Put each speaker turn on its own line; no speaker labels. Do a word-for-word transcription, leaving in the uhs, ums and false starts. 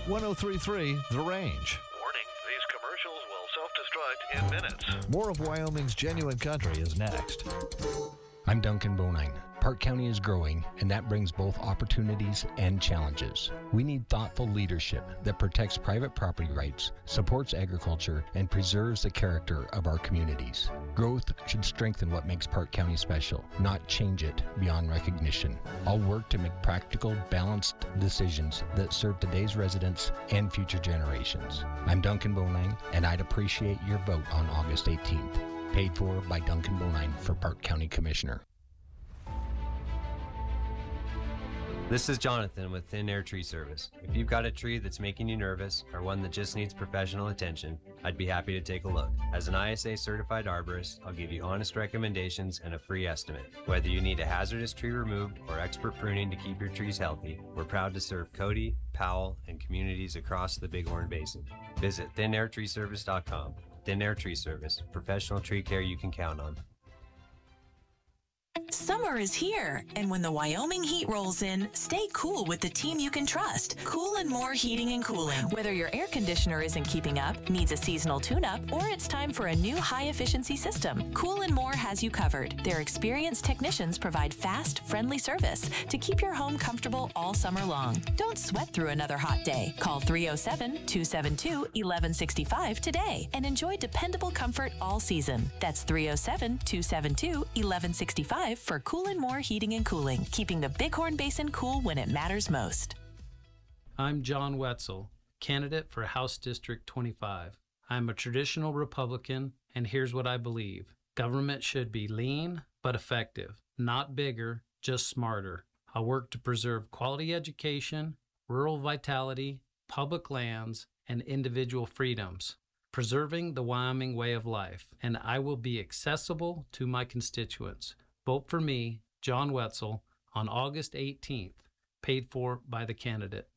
one oh three point three The Range.
Warning, these commercials will self-destruct in minutes.
More of Wyoming's genuine country is next.
I'm Duncan Bonine. Park County is growing, and that brings both opportunities and challenges. We need thoughtful leadership that protects private property rights, supports agriculture, and preserves the character of our communities. Growth should strengthen what makes Park County special, not change it beyond recognition. I'll work to make practical, balanced decisions that serve today's residents and future generations. I'm Duncan Bonine, and I'd appreciate your vote on August eighteenth. Paid for by Duncan Bonine for Park County Commissioner.
This is Jonathan with Thin Air Tree Service. If you've got a tree that's making you nervous or one that just needs professional attention, I'd be happy to take a look. As an I S A certified arborist, I'll give you honest recommendations and a free estimate. Whether you need a hazardous tree removed or expert pruning to keep your trees healthy, we're proud to serve Cody, Powell, and communities across the Bighorn Basin. Visit thin air tree service dot com. Thin Air Tree Service, professional tree care you can count on.
Summer is here, and when the Wyoming heat rolls in, stay cool with the team you can trust. Cool and More Heating and Cooling. Whether your air conditioner isn't keeping up, needs a seasonal tune-up, or it's time for a new high-efficiency system, Cool and More has you covered. Their experienced technicians provide fast, friendly service to keep your home comfortable all summer long. Don't sweat through another hot day. Call three oh seven, two seven two, one one six five today and enjoy dependable comfort all season. That's three oh seven, two seven two, one one six five for Cool and More Heating and Cooling, keeping the Bighorn Basin cool when it matters most.
I'm John Wetzel, candidate for House District twenty-five. I'm a traditional Republican, and here's what I believe. Government should be lean but effective, not bigger, just smarter. I'll work to preserve quality education, rural vitality, public lands, and individual freedoms, preserving the Wyoming way of life, and I will be accessible to my constituents. Vote for me, John Wetzel, on August eighteenth, paid for by the candidate.